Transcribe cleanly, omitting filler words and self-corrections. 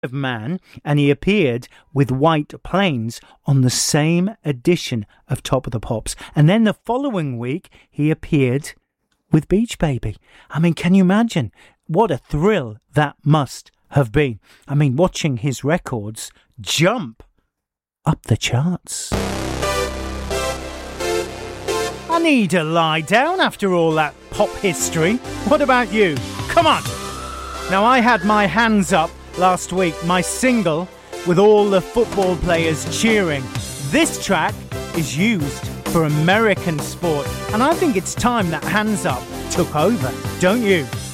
of Man, and he appeared with White Plains on the same edition of Top of the Pops. And then the following week, he appeared with Beach Baby. I mean, can you imagine what a thrill that must have been? I mean, watching his records jump up the charts. I need to lie down after all that pop history. What about you? Come on! Now, I had my hands up last week, my single with all the football players cheering. This track is used for American sport, and I think it's time that Hands Up took over, don't you?